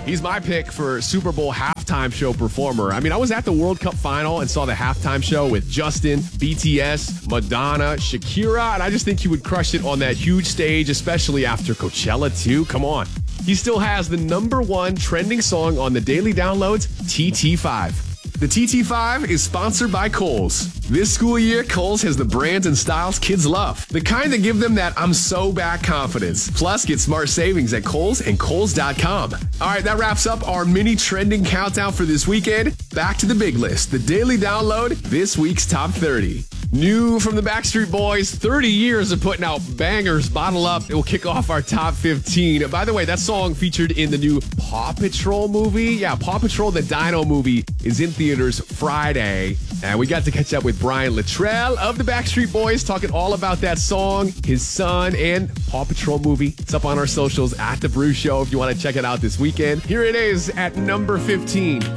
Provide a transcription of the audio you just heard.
He's my pick for Super Bowl halftime show performer. I mean, I was at the World Cup final and saw the halftime show with Justin, BTS, Madonna, Shakira, and I just think he would crush it on that huge stage, especially after Coachella too. Come on. He still has the #1 trending song on the daily downloads, TT5. The TT5 is sponsored by Kohl's. This school year, Kohl's has the brands and styles kids love. The kind that give them that I'm so back confidence. Plus, get smart savings at Kohl's and Kohl's.com. All right, that wraps up our mini trending countdown for this weekend. Back to the big list, the daily download, this week's top 30. New from the Backstreet Boys, 30 years of putting out bangers. Bottle up. It will kick off our top 15. By the way, that song featured in the new Paw Patrol movie. Yeah, Paw Patrol, the Dino movie, is in theaters Friday. And we got to catch up with Brian Littrell of the Backstreet Boys, talking all about that song, his son, and Paw Patrol movie. It's up on our socials at The Brew Show if you want to check it out this weekend. Here it is at number 15.